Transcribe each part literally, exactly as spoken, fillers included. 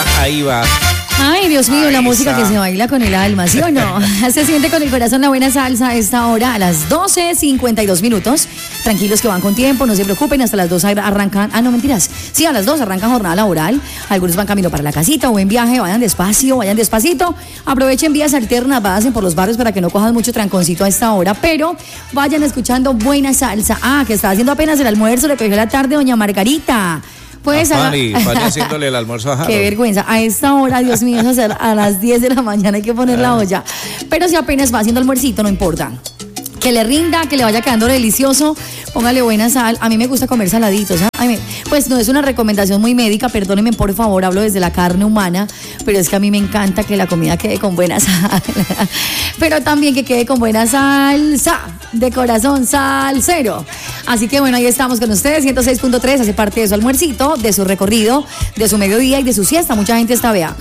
va, ahí va. Ay, Dios mío, Ahí la música está. que se baila con el alma, ¿sí o no? Se siente con el corazón la buena salsa a esta hora, a las doce cincuenta y dos minutos. Tranquilos que van con tiempo, no se preocupen, hasta las dos arrancan, ah, no, mentiras. Sí, a las dos arrancan jornada laboral. Algunos van camino para la casita o en viaje, vayan despacio, vayan despacito. Aprovechen vías alternas, pasen por los barrios para que no cojan mucho tranconcito a esta hora, pero vayan escuchando buena salsa. Ah, que está haciendo apenas el almuerzo, le cogió la tarde doña Margarita. Pues a haga- Fanny, Fanny haciéndole el almuerzo a Harold. Qué vergüenza. A esta hora, Dios mío, eso es a las diez de la mañana hay que poner la olla. Pero si apenas va haciendo almuercito, no importa. Que le rinda, que le vaya quedando delicioso. Póngale buena sal. A mí me gusta comer saladitos. ¿Ah? Ay, me- Pues no es una recomendación muy médica, perdónenme por favor, hablo desde la carne humana, pero es que a mí me encanta que la comida quede con buena sal. Pero también que quede con buena salsa, de corazón salsero. Así que bueno, ahí estamos con ustedes, ciento seis punto tres, hace parte de su almuercito, de su recorrido, de su mediodía y de su siesta. Mucha gente está, vea,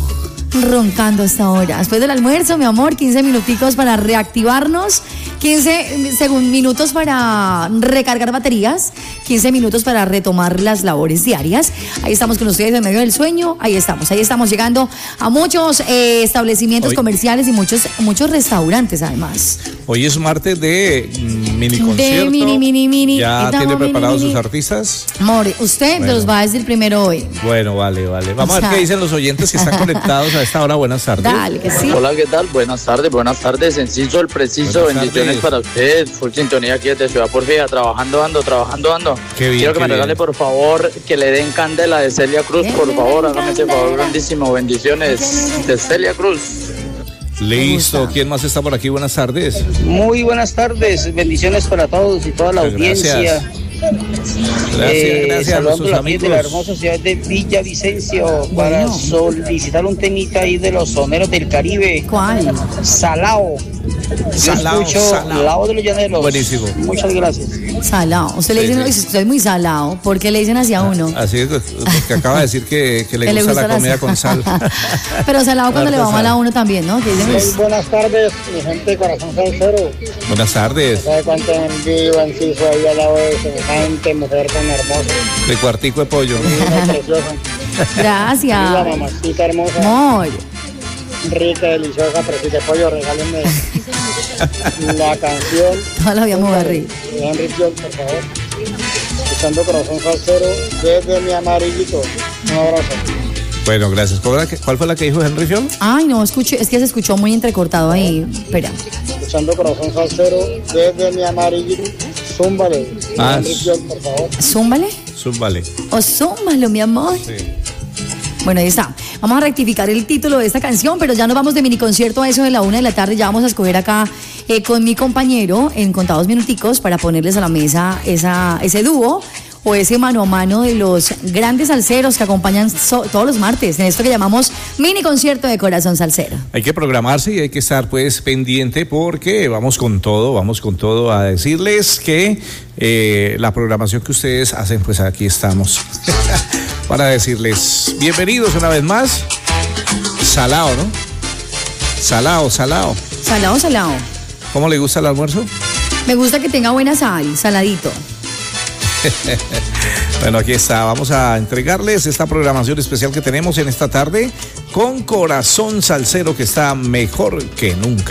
roncando hasta ahora. Después del almuerzo, mi amor, quince minuticos para reactivarnos, quince segun- minutos para recargar baterías, quince minutos para retomar las labores diarias. Ahí estamos con ustedes en medio del sueño, ahí estamos, ahí estamos llegando a muchos eh, establecimientos Hoy- comerciales y muchos, muchos restaurantes además. Hoy es martes de mm, mini concierto. De mini, mini, mini. ¿Ya Estamos tiene mini, preparados mini. sus artistas? Amor, usted Bueno. los va a decir primero hoy. Bueno, vale, vale. Vamos O a ver sea- qué dicen los oyentes que están conectados a esta hora. Buenas tardes. Dale, que sí. Hola, ¿qué tal? Buenas tardes, buenas tardes. Sencillo, el preciso. Buenas Bendiciones tardes. para ustedes. Full sintonía aquí desde Ciudad Porfía. Trabajando ando, trabajando ando. Qué bien, Quiero que qué me regale, bien. por favor, que le den candela de Celia Cruz, Que por le favor. den Hágame ese favor candela. grandísimo. Bendiciones de Celia Cruz. Listo. gusta. ¿Quién más está por aquí? Buenas tardes. Muy buenas tardes, bendiciones para todos y toda la Muchas audiencia. gracias. Gracias, Eh, gracias a saludando nuestros aquí de amigos. la hermosa ciudad de Villavicencio para Bueno. solicitar un temita ahí de los soneros del Caribe. ¿Cuál? Salao. Yo Salao, escucho salao. Lao de los Llaneros. Buenísimo. Muchas gracias. Salado. Usted le Sí, dice, sí. "Uy, usted es muy salado". ¿Por qué le dicen así a uno? Así es, porque acaba de decir que, que le, Que gusta la comida sal- con sal. Pero salado cuando le va Harta mal a sal. uno también, ¿no? Que dicen, Muy "Uy, buenas tardes, mi gente de Corazón Salsero. Buenas tardes. ¿Sabe cuánto envío enciso ahí al lado de semejante mujer tan hermosa? De cuartico de pollo. Una preciosa. La gracias. mamacita hermosa. Amor. Rica, deliciosa, preciosa de pollo, regálenme la canción Toda la vida me voy a reír. de Henry John, por favor. Escuchando Corazón Salsero desde mi amarillito. Un abrazo. Bueno, gracias. ¿Cuál, era que- cuál fue la que dijo Henry Fiol? Ay, no, escuché, es que se escuchó muy entrecortado ahí. Espera. Escuchando Corazón Salsero desde mi amarillito. Zúmbale. Ah, Henry John, por favor. Zúmbale Súbale. o zúmbalo, mi amor. Sí. Bueno, ahí está. Vamos a rectificar el título de esta canción, pero ya nos vamos de mini concierto a eso de la una de la tarde. Ya vamos a escoger acá eh, con mi compañero en contados minuticos para ponerles a la mesa esa, ese dúo o ese mano a mano de los grandes salseros que acompañan so- todos los martes en esto que llamamos mini concierto de Corazón Salsero. Hay que programarse y hay que estar pues pendiente porque vamos con todo, vamos con todo a decirles que eh, la programación que ustedes hacen, pues aquí estamos. Para decirles bienvenidos una vez más. Salao, ¿no? Salao, salao. Salado, salado. ¿Cómo le gusta el almuerzo? Me gusta que tenga buena sal, saladito. Bueno, aquí está. Vamos a entregarles esta programación especial que tenemos en esta tarde con Corazón Salsero que está mejor que nunca.